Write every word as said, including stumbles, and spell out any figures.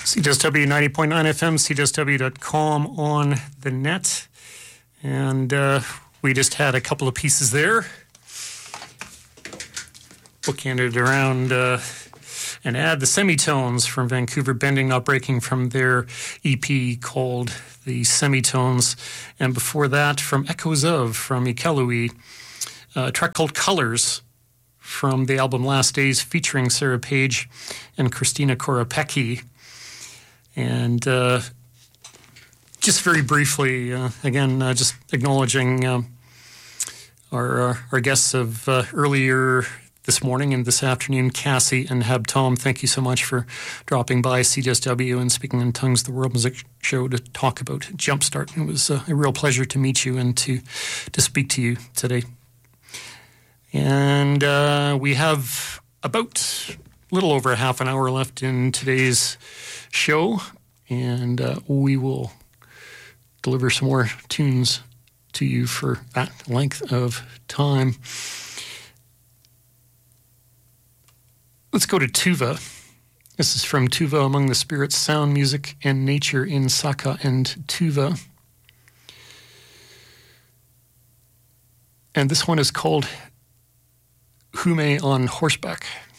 C J S W ninety point nine F M, C J S W dot com on the net. And uh, we just had a couple of pieces there. Bookended around uh, an ad, the Semitones from Vancouver, Bending Not Breaking, from their E P called The Semitones. And before that, from Echoes Of, from Iqaluit, a track called Colors, from the album Last Days, featuring Sarah Page and Christina Koropecki. And uh, just very briefly, uh, again, uh, just acknowledging uh, our, uh, our guests of uh, earlier this morning and this afternoon, Cassie and Hab Tom. Thank you so much for dropping by C J S W and Speaking in Tongues, the World Music Show, to talk about Jumpstart. It was uh, a real pleasure to meet you and to, to speak to you today. And uh, we have about a little over a half an hour left in today's show, and uh, we will deliver some more tunes to you for that length of time. Let's go to Tuva. This is from Tuva Among the Spirits, Sound, Music, and Nature in Saka and Tuva. And this one is called Hume on Horseback.